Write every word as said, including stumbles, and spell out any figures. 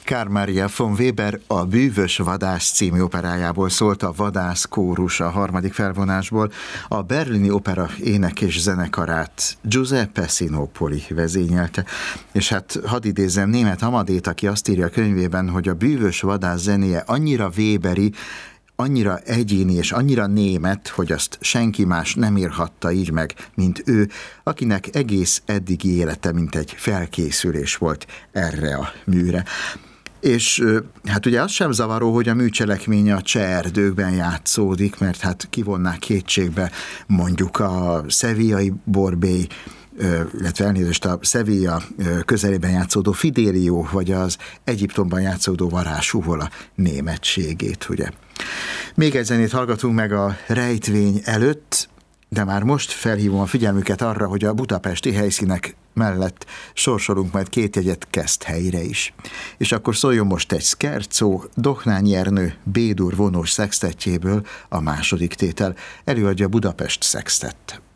Carl Maria von Weber a Bűvös vadász című operájából szólt, a Vadász kórus a harmadik felvonásból. A Berlini Opera ének és zenekarát Giuseppe Sinopoli vezényelte. És hát hadd idézzem Németh Amadét, aki azt írja a könyvében, hogy a Bűvös vadász zenéje annyira weberi, annyira egyéni és annyira német, hogy azt senki más nem írhatta így meg, mint ő, akinek egész eddigi élete mint egy felkészülés volt erre a műre. És hát ugye az sem zavaró, hogy a műcselekménye a cseh erdőkben játszódik, mert hát kivonnák kétségbe mondjuk a szevillai borbély, illetve elnézést a Sevilla közelében játszódó Fidelio, vagy az Egyiptomban játszódó Varázsúvola németségét, ugye. Még egy zenét hallgatunk meg a rejtvény előtt, de már most felhívom a figyelmüket arra, hogy a budapesti helyszínek mellett sorsolunk majd két jegyet Keszthelyre is. És akkor szóljon most egy scherzo, Dohnányi Ernő B-dur vonós szextettjéből a második tétel. Előadja Budapest Szextett.